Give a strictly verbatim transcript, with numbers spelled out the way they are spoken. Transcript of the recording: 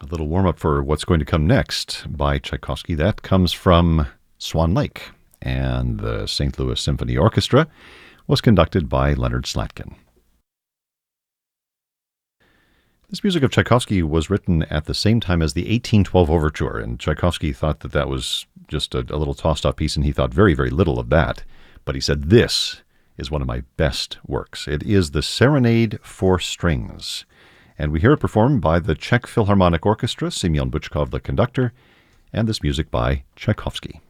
A little warm-up for what's going to come next by Tchaikovsky. That comes from Swan Lake, and the Saint Louis Symphony Orchestra was conducted by Leonard Slatkin. This music of Tchaikovsky was written at the same time as the eighteen twelve Overture, and Tchaikovsky thought that that was just a, a little tossed-off piece, and he thought very, very little of that. But he said, this is one of my best works. It is the Serenade for Strings, and we hear it performed by the Czech Philharmonic Orchestra, Semyon Buchkov the conductor, and this music by Tchaikovsky.